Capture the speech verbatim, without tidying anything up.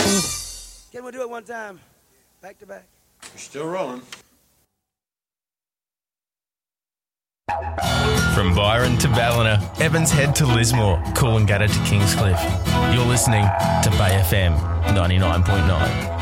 Can we do it one time? Back to back. You're still rolling. From Byron to Ballina, Evans Head to Lismore, Coolangatta to Kingscliff. You're listening to Bay F M ninety-nine point nine.